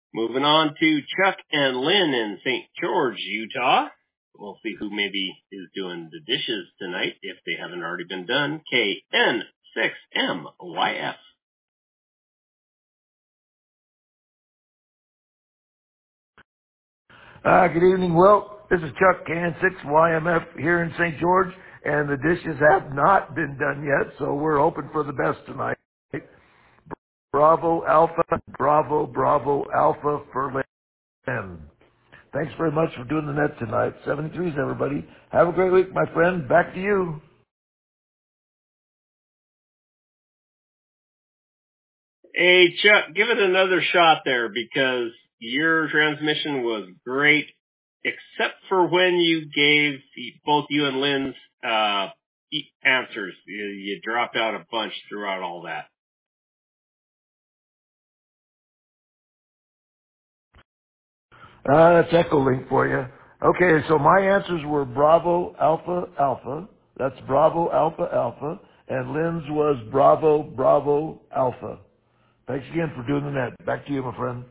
Moving on to Chuck and Lynn in St. George, Utah. We'll see who maybe is doing the dishes tonight if they haven't already been done. KN6MYF. Good evening, Will. This is Chuck KN6YMF here in St. George, and the dishes have not been done yet, so we're hoping for the best tonight. Bravo Alpha, Bravo, Bravo Alpha for Lynn. Thanks very much for doing the net tonight. 73s, everybody. Have a great week, my friend. Back to you. Hey, Chuck, give it another shot there because your transmission was great, except for when you gave both you and Lynn's answers. You dropped out a bunch throughout all that. That's Echo Link for you. Okay, so my answers were Bravo Alpha Alpha. That's Bravo Alpha Alpha. And Lynn's was Bravo Bravo Alpha. Thanks again for doing the net. Back to you, my friend.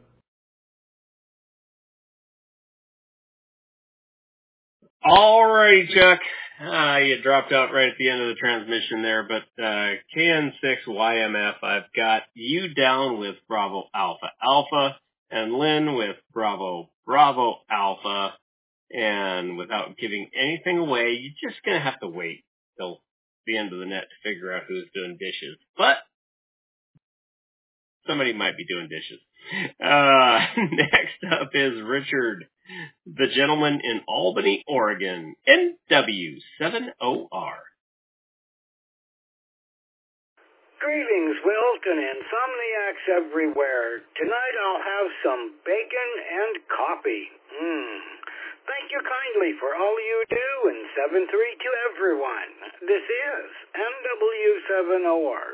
All right, Chuck. You dropped out right at the end of the transmission there, but KN6YMF, I've got you down with Bravo Alpha Alpha and Lynn with Bravo Bravo Alpha. And without giving anything away, you're just going to have to wait till the end of the net to figure out who's doing dishes. But somebody might be doing dishes. Next up is Richard, the gentleman in Albany, Oregon, NW70R. Greetings, Wilt and insomniacs everywhere. Tonight I'll have some bacon and coffee. Thank you kindly for all you do, and 7-3 to everyone. This is NW7OR.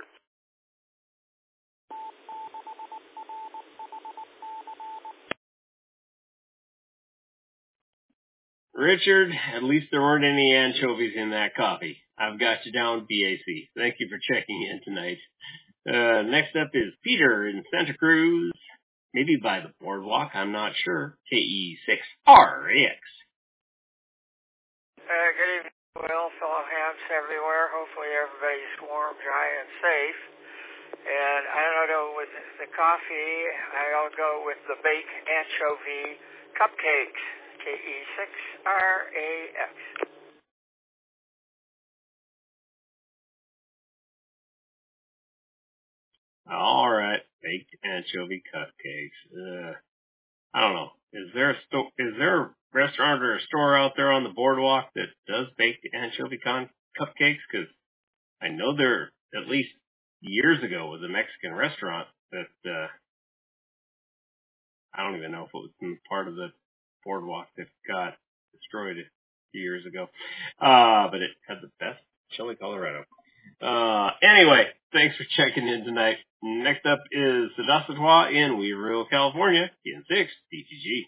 Richard, at least there weren't any anchovies in that coffee. I've got you down, BAC. Thank you for checking in tonight. Next up is Peter in Santa Cruz, maybe by the boardwalk, I'm not sure. KE6RAX. Good evening, Will, fellow hams everywhere. Hopefully everybody's warm, dry, and safe. And I don't know, with the coffee, I'll go with the baked anchovy cupcakes. KE6RAX. All right, baked anchovy cupcakes. I don't know. Is there a restaurant or a store out there on the boardwalk that does baked anchovy cupcakes? Because I know there, at least years ago, was a Mexican restaurant that I don't even know if it was part of the boardwalk that got destroyed a few years ago. But it had the best chili Colorado. Anyway, thanks for checking in tonight. Next up is Sedasatwa in Weaverville, California, KN6 DTG.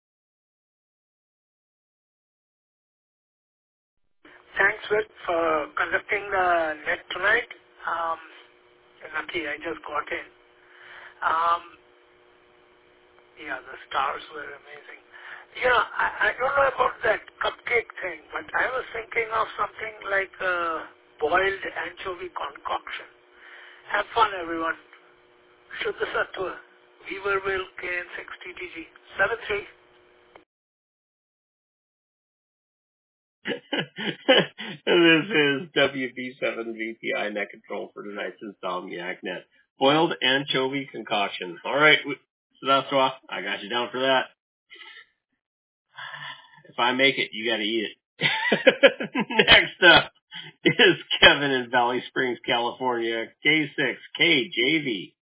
Thanks, Will, for conducting the net tonight. Lucky I just got in. Yeah, the stars were amazing. I don't know about that cupcake thing, but I was thinking of something like a boiled anchovy concoction. Have fun, everyone. Shuddha Sattva, Weaverville, KN6TTG, 7-3. This is WB7VPI Net Control for tonight's Insomniac Net. Boiled anchovy concoction. All right, Sedasatwa, I got you down for that. If I make it, you got to eat it. Next up is Kevin in Valley Springs, California, K6KJV.